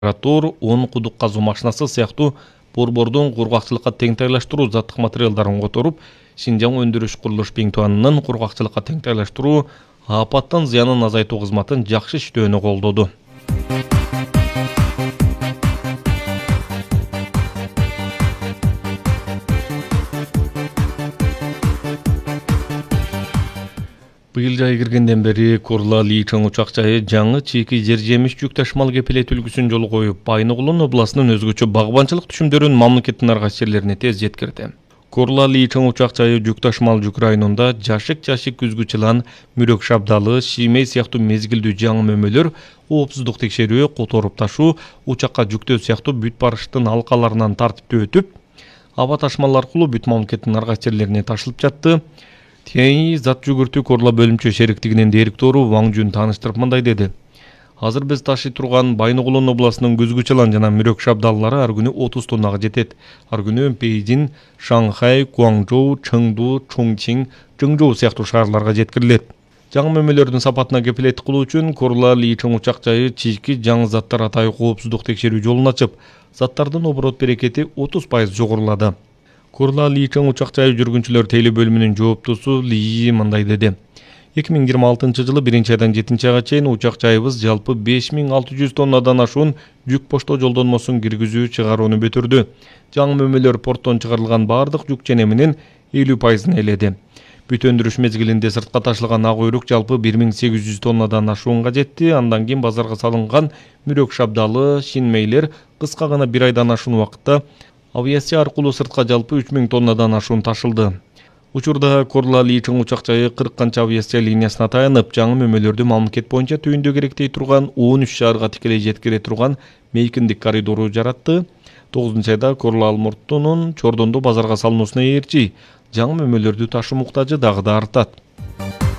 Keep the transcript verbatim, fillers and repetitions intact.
Генератор, он кудук казуу машинасы сыяктуу борбордун кургакчылыкка теңтайлаштыруу заттык материалдарын которуп, Шинжаң өндүрүш курулуш Пиңтуанынын кургакчылыкка теңтайлаштыруу, апаттын зыянын азайтуу кызматын жакшы иштөөнү колдоду. Быйыл жай киргенден бери Корла Личоң учак жайы жаңы чийки жер жемиш жүк ташымал кепилет үлгүсүн жолго коюп, Байногулун областынын өзгөчө багбанчылык түшүмдөрүн мамлекеттин ар кайсы жерлерине тез жеткирди. Корла Личоң учак жайы жүк ташымал жүк районунда жашык-жашык күзгү чылан, мүрөк шабдалы, шиймей сыяктуу мезгилдүү жаңы мөмөлөр, коопсуздук текшерүү, которуп ташуу, учакка жүктөө сыяктуу бүт барыштын алкаларынан тартиптүү өтүп, аба ташмал аркылуу бүт мамлекеттин ар кайсы жерлерине ташылып жатты. Тиэни зат жүгүртүү Корла бөлүмчө шериктигинин директору Ваң Жун тааныштырып мындай деди. Азыр биз ташый турган Байногулун областынын күзгү чылан жана мүрөк шабдаллары ар күнү отуз тоннага жетет. Ар күнү Бейжин, Шанхай, Гуаңжоу, Чыңду, Чоңчиң, Чыңжоу сыяктуу шаарларга жеткирилет. Жаңы мөмөлөрдүн сапатына кепилеттик кылуу үчүн Корла Личоң учак жайы чийки жаңы заттар атайы коопсуздук текшерүү жолун ачып, заттардын оборот берекети отуз пайыз жогорулады. Корла Личоң учак жайы жүргүнчүлөр тейлөө бөлүмүнүн жооптусу Ли мындай деди. эки миң жыйырма алтынчы жылы биринчи айдан жетинчи айга чейин учак жайыбыз жалпы беш миң алты жүз тоннадан ашуун жүк поштоо жолдонмосун киргизүү чыгарууну бүтүрдү. Жаңы мөмөлөр порттон чыгарылган бардык жүк ченеминин элүү пайызын ээледи. Бүт өндүрүш мезгилинде сыртка ташылган ак уйрук жалпы бир миң сегиз жүз тоннадан ашуунга жетти. Андан кийин базарга салынган мүрөк шабдалы, шинмейлер кыска гана бир айдан ашуун убакытта авиация аркылуу сыртка жалпы үч миң тоннадан ашуун ташылды. Учурда Корла Личоң учак жайы кырк канча авиация линиясына таянып, жаңы мөмөлөрдү мамлекет боюнча түйүндө керектей турган он үч шаарга тикелей жеткире турган мейкиндик коридору жаратты. тогузунчу айда Корла Алмуртунун Чордондо базарга салынуусуна ээрчи жаңы мөмөлөрдү ташуу муктажы дагы да артат.